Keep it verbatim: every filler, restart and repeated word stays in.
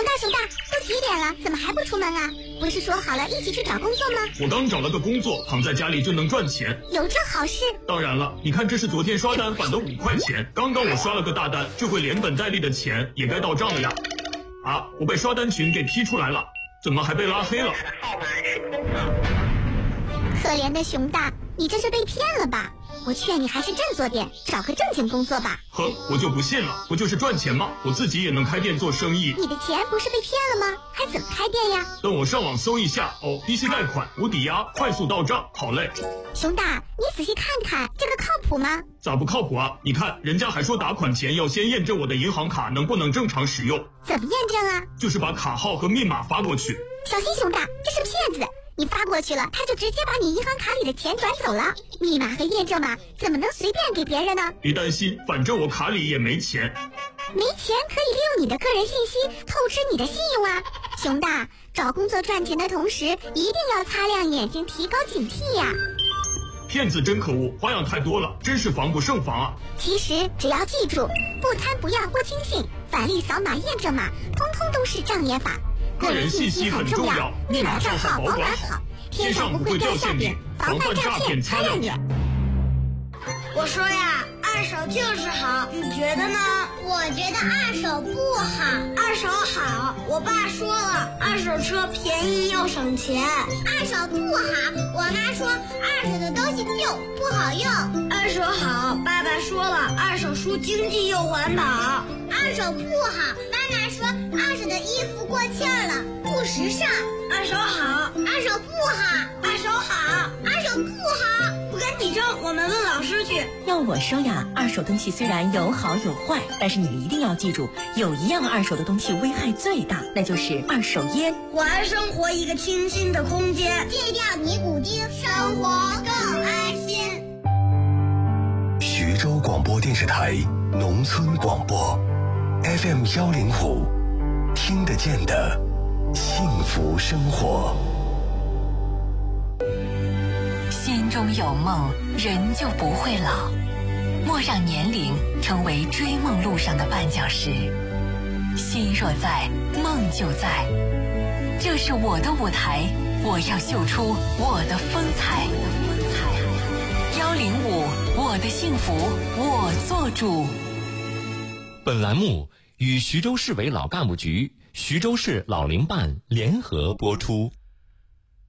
熊大熊大，都几点了，怎么还不出门啊？不是说好了一起去找工作吗？ 我刚找了个工作，躺在家里就能赚钱。 有这好事？ 当然了，你看这是昨天刷单返的五块钱，刚刚我刷了个大单，这回连本带利的钱也该到账了呀。啊，我被刷单群给踢出来了，怎么还被拉黑了？ 可怜的熊大，你这是被骗了吧？我劝你还是振作点，找个正经工作吧。 呵，我就不信了，不就是赚钱吗？我自己也能开店做生意。 你的钱不是被骗了吗？还怎么开店呀？ 等我上网搜一下哦，低息贷款、无抵押、快速到账，好嘞。 熊大，你仔细看看，这个靠谱吗？ 咋不靠谱啊？你看，人家还说打款前要先验证我的银行卡能不能正常使用。 怎么验证啊？ 就是把卡号和密码发过去。 小心熊大，这是骗子！你发过去了，他就直接把你银行卡里的钱转走了。密码和验证码怎么能随便给别人呢？ 别担心，反正我卡里也没钱。 没钱可以利用你的个人信息透支你的信用啊！熊大，找工作赚钱的同时，一定要擦亮眼睛，提高警惕呀！ 骗子真可恶，花样太多了，真是防不胜防啊！ 其实只要记住，不贪不要不轻信，返利扫码验证码，通通都是障眼法。 个人信息很重要，密码账号保管好，天上不会掉馅饼，防范诈骗擦亮眼。 我说呀，二手就是好，你觉得呢？ 我觉得二手不好。 二手好，我爸说了，二手车便宜又省钱。 二手不好，我妈说二手的东西旧不好用。 二手好，爸爸说了，二手书经济又环保。 二手不好，妈妈说二手的衣服过气儿了，不时尚。 二手好， 二手不好， 二手好， 二手不好。 不跟你争，我们问老师去。 要我说呀，二手东西虽然有好有坏，但是你们一定要记住，有一样二手的东西危害最大，那就是二手烟。 还生活一个清新的空间， 戒掉尼古丁，生活更安心。 徐州广播电视台农村广播 F M 幺零五，听得见的幸福生活。 心中有梦，人就不会老。莫让年龄成为追梦路上的绊脚石。心若在，梦就在。这是我的舞台，我要秀出我的风采。幺零五，我的幸福我做主。 本栏目与徐州市委老干部局、徐州市老龄办联合播出。